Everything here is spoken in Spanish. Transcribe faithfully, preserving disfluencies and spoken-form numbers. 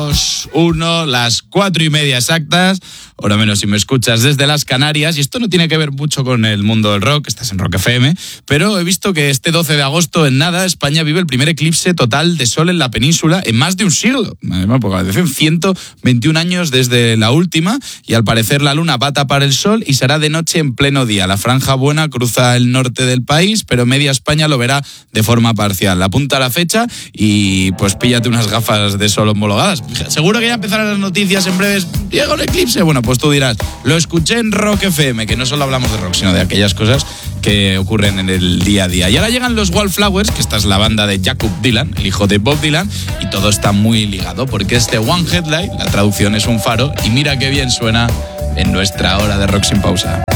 uno, las cuatro y media exactas, hora menos si me escuchas desde las Canarias, y esto no tiene que ver mucho con el mundo del rock, estás en Rock F M, pero he visto que este doce de agosto en nada España vive el primer eclipse total de sol en la península en más de un siglo, además porque hacen ciento veintiún años desde la última, y al parecer la luna va a tapar el sol y será de noche en pleno día. La franja buena cruza el norte del país, pero media España lo verá de forma parcial. Apunta la fecha y pues píllate unas gafas de sol homologadas. Seguro que ya empezarán las noticias en breves. ¿Llega el eclipse? Bueno, pues tú dirás, lo escuché en Rock F M, que no solo hablamos de rock, sino de aquellas cosas que ocurren en el día a día. Y ahora llegan los Wallflowers, que esta es la banda de Jakob Dylan, el hijo de Bob Dylan, y todo está muy ligado, porque este One Headlight, la traducción es un faro, y mira qué bien suena en nuestra hora de rock sin pausa.